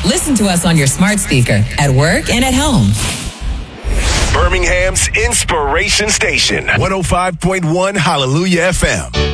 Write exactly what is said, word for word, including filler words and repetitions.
Listen to us on your smart speaker, at work, and at home. Birmingham's Inspiration Station, one oh five point one Hallelujah F M.